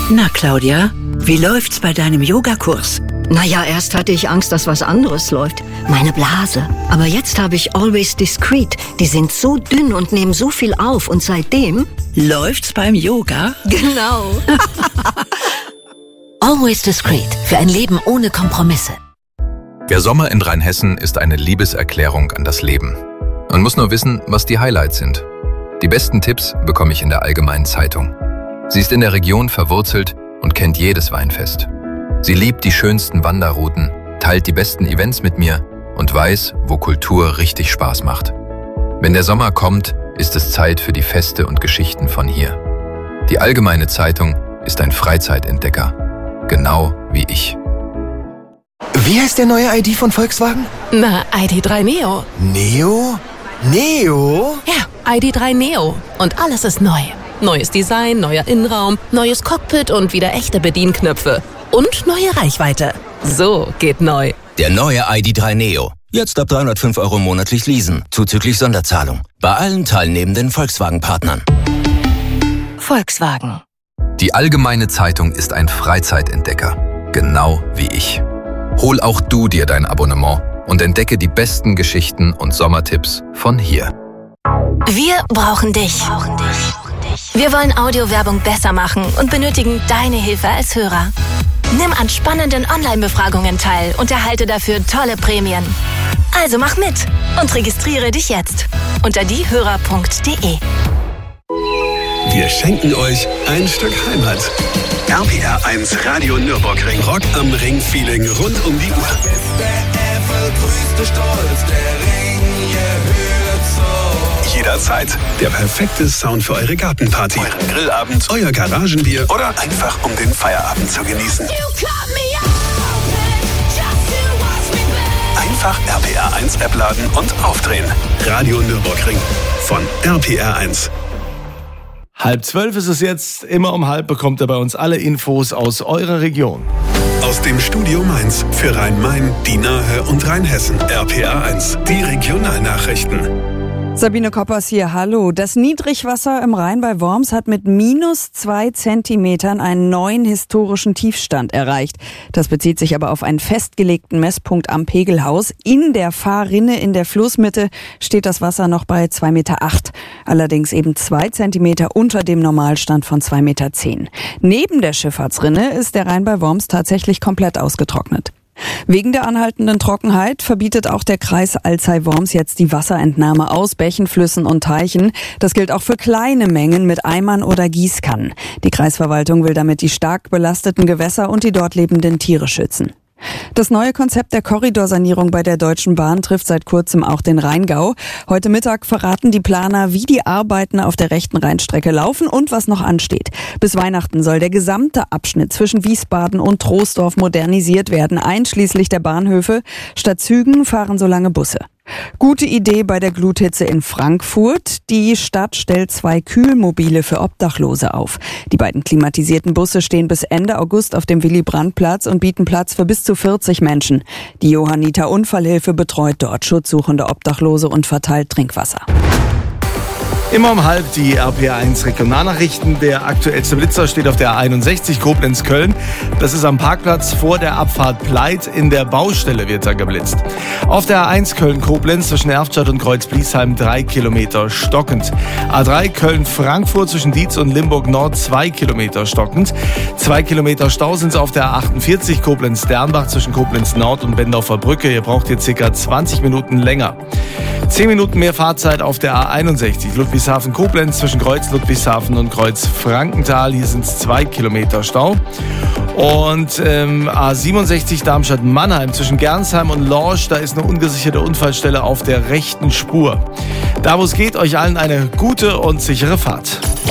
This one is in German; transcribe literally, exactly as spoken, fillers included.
Na, Claudia, wie läuft's bei deinem Yogakurs? Naja, erst hatte ich Angst, dass was anderes läuft. Meine Blase. Aber jetzt habe ich Always Discreet. Die sind so dünn und nehmen so viel auf. Und seitdem... Läuft's beim Yoga? Genau. Always Discreet. Für ein Leben ohne Kompromisse. Der Sommer in Rheinhessen ist eine Liebeserklärung an das Leben. Man muss nur wissen, was die Highlights sind. Die besten Tipps bekomme ich in der Allgemeinen Zeitung. Sie ist in der Region verwurzelt und kennt jedes Weinfest. Sie liebt die schönsten Wanderrouten, teilt die besten Events mit mir und weiß, wo Kultur richtig Spaß macht. Wenn der Sommer kommt, ist es Zeit für die Feste und Geschichten von hier. Die Allgemeine Zeitung ist ein Freizeitentdecker, genau wie ich. Wie heißt der neue I D von Volkswagen? Na, I D drei Neo. Neo? Neo? Ja, I D drei Neo. Und alles ist neu. Neues Design, neuer Innenraum, neues Cockpit und wieder echte Bedienknöpfe. Und neue Reichweite. So geht neu. Der neue I D drei Neo. Jetzt ab dreihundertfünf Euro monatlich leasen, zuzüglich Sonderzahlung. Bei allen teilnehmenden Volkswagen-Partnern. Volkswagen. Die Allgemeine Zeitung ist ein Freizeitentdecker, genau wie ich. Hol auch du dir dein Abonnement und entdecke die besten Geschichten und Sommertipps von hier. Wir brauchen dich. Wir wollen Audiowerbung besser machen und benötigen deine Hilfe als Hörer. Nimm an spannenden Online-Befragungen teil und erhalte dafür tolle Prämien. Also mach mit und registriere dich jetzt unter diehörer punkt de. Wir schenken euch ein Stück Heimat. R P R eins Radio Nürburgring. Rock am Ring-Feeling rund um die Uhr. Jederzeit der perfekte Sound für eure Gartenparty, euren Grillabend, euer Garagenbier oder einfach um den Feierabend zu genießen. Einfach R P R eins App laden und aufdrehen. Radio Nürburgring von R P R eins. Halb zwölf ist es jetzt. Immer um halb bekommt ihr bei uns alle Infos aus eurer Region. Aus dem Studio Mainz für Rhein-Main, die Nahe und Rheinhessen. R P R eins, die Regionalnachrichten. Sabine Koppers hier, hallo. Das Niedrigwasser im Rhein bei Worms hat mit minus zwei Zentimetern einen neuen historischen Tiefstand erreicht. Das bezieht sich aber auf einen festgelegten Messpunkt am Pegelhaus. In der Fahrrinne in der Flussmitte steht das Wasser noch bei zwei Komma acht Meter. Allerdings eben zwei Zentimeter unter dem Normalstand von zwei Komma zehn Meter. Neben der Schifffahrtsrinne ist der Rhein bei Worms tatsächlich komplett ausgetrocknet. Wegen der anhaltenden Trockenheit verbietet auch der Kreis Alzey-Worms jetzt die Wasserentnahme aus Bächen, Flüssen und Teichen. Das gilt auch für kleine Mengen mit Eimern oder Gießkannen. Die Kreisverwaltung will damit die stark belasteten Gewässer und die dort lebenden Tiere schützen. Das neue Konzept der Korridorsanierung bei der Deutschen Bahn trifft seit kurzem auch den Rheingau. Heute Mittag verraten die Planer, wie die Arbeiten auf der rechten Rheinstrecke laufen und was noch ansteht. Bis Weihnachten soll der gesamte Abschnitt zwischen Wiesbaden und Troisdorf modernisiert werden, einschließlich der Bahnhöfe. Statt Zügen fahren so lange Busse. Gute Idee bei der Gluthitze in Frankfurt. Die Stadt stellt zwei Kühlmobile für Obdachlose auf. Die beiden klimatisierten Busse stehen bis Ende August auf dem Willy-Brandt-Platz und bieten Platz für bis zu vierzig Menschen. Die Johanniter Unfallhilfe betreut dort schutzsuchende Obdachlose und verteilt Trinkwasser. Immer um halb die R P R eins Regionalnachrichten. Der aktuellste Blitzer steht auf der A einundsechzig Koblenz-Köln. Das ist am Parkplatz vor der Abfahrt Pleit. In der Baustelle wird da geblitzt. Auf der A eins Köln-Koblenz zwischen Erftstadt und Kreuz-Bliesheim drei Kilometer stockend. A drei Köln-Frankfurt zwischen Dietz und Limburg-Nord zwei Kilometer stockend. Zwei Kilometer Stau sind es auf der A achtundvierzig Koblenz-Dernbach zwischen Koblenz-Nord und Bendorfer Brücke. Ihr braucht hier circa zwanzig Minuten länger. Zehn Minuten mehr Fahrzeit auf der A einundsechzig Ludwigshafen-Koblenz zwischen Kreuz Ludwigshafen und Kreuz Frankenthal. Hier sind es zwei Kilometer Stau. Und ähm, A siebenundsechzig Darmstadt-Mannheim zwischen Gernsheim und Lorsch. Da ist eine ungesicherte Unfallstelle auf der rechten Spur. Da wo es geht, euch allen eine gute und sichere Fahrt.